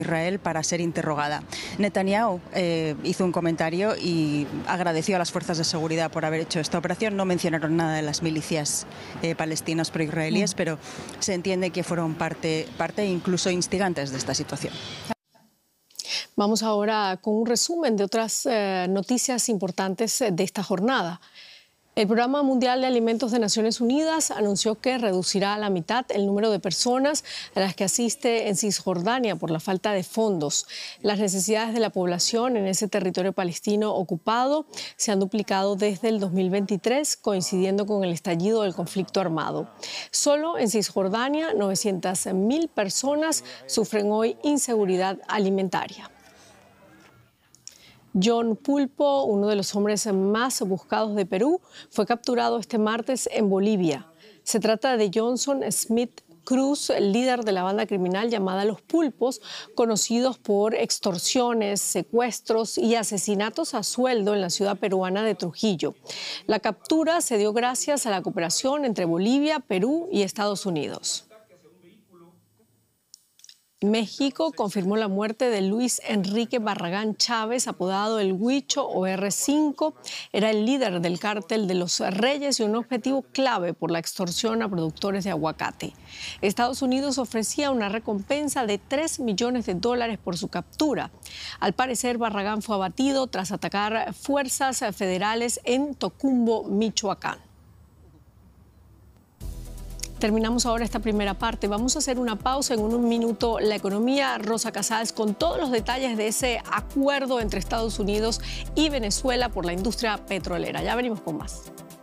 Israel para ser interrogada. Netanyahu hizo un comentario y agradeció a las fuerzas de seguridad por haber hecho esta operación. No mencionaron nada de las milicias palestinas pro-israelíes, pero se entiende que fueron parte e incluso instigantes de esta situación. Vamos ahora con un resumen de otras noticias importantes de esta jornada. El Programa Mundial de Alimentos de Naciones Unidas anunció que reducirá a la mitad el número de personas a las que asiste en Cisjordania por la falta de fondos. Las necesidades de la población en ese territorio palestino ocupado se han duplicado desde el 2023, coincidiendo con el estallido del conflicto armado. Solo en Cisjordania, 900.000 personas sufren hoy inseguridad alimentaria. John Pulpo, uno de los hombres más buscados de Perú, fue capturado este martes en Bolivia. Se trata de Johnson Smith Cruz, el líder de la banda criminal llamada Los Pulpos, conocidos por extorsiones, secuestros y asesinatos a sueldo en la ciudad peruana de Trujillo. La captura se dio gracias a la cooperación entre Bolivia, Perú y Estados Unidos. México confirmó la muerte de Luis Enrique Barragán Chávez, apodado El Huicho o R5. Era el líder del cártel de los Reyes y un objetivo clave por la extorsión a productores de aguacate. Estados Unidos ofrecía una recompensa de $3 millones por su captura. Al parecer, Barragán fue abatido tras atacar fuerzas federales en Tocumbo, Michoacán. Terminamos ahora esta primera parte. Vamos a hacer una pausa. En un minuto, la economía. Rosa Casals con todos los detalles de ese acuerdo entre Estados Unidos y Venezuela por la industria petrolera. Ya venimos con más.